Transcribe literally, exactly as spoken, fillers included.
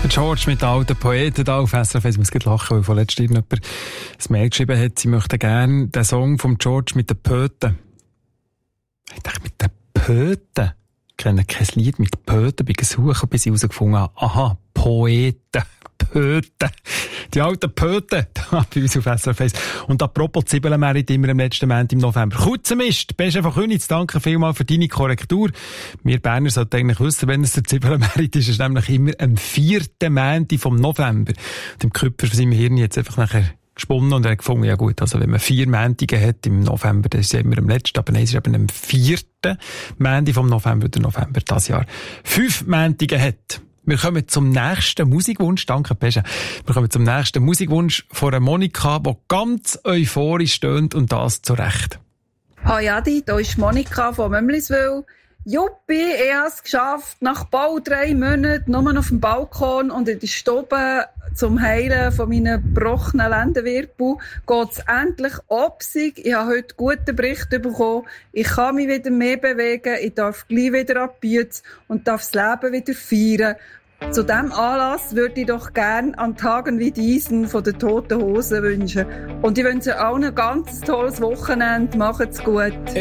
George mit den alten Poeten da auf S R F eins. Ich muss gerade lachen, weil vorletzt jemand ein Mail geschrieben hat, sie möchten gerne den Song von George mit den Poeten. Ich dachte, mit den Poeten? Ich kenne kein Lied mit Poeten. Ich bin gesucht, bis ich herausgefunden habe, aha, Poeten. Pöten. Die alten Pöten. Da bei uns auf S R F eins. Und apropos Zwiebelmerit immer am letzten Monat im November. Kurzer Mist. Beste von Königs, danke vielmals für deine Korrektur. Wir Berner sollten eigentlich wissen, wenn es der Zwiebelmerit ist, ist nämlich immer am vierten Monat vom November. Und im Köpfer von seinem Hirn jetzt einfach nachher gesponnen und er hat gefunden, ja gut, also wenn man vier Monate hat im November, dann ist es immer am letzten, aber nein, es ist eben am vierten Monat vom November, der November das Jahr fünf Monate hat. Wir kommen zum nächsten Musikwunsch. Danke, Pesche. Wir kommen zum nächsten Musikwunsch von einer Monika, die ganz euphorisch stöhnt und das zu Recht. Hi Adi, da ist Monika von Mömliswil. Juppi, ich habe es geschafft. Nach bald drei Monaten nur auf dem Balkon und in der Stube zum Heilen von meinen gebrochenen Lendenwirbel geht es endlich obsig. Ich habe heute guten Bericht bekommen. Ich kann mich wieder mehr bewegen. Ich darf gleich wieder ab Bütz und darf das Leben wieder feiern. Zu diesem Anlass würde ich doch gern an Tagen wie diesen von den Toten Hosen wünschen. Und ich wünsche allen ein ganz tolles Wochenende. Macht's gut.